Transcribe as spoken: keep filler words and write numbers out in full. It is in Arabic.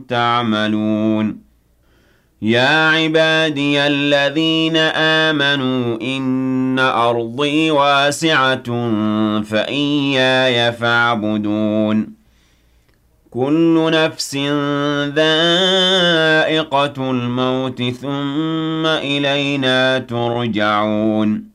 تعملون يا عبادي الذين آمنوا إن أرضي واسعة فإياي فاعبدون كل نفس ذائقة الموت ثم إلينا ترجعون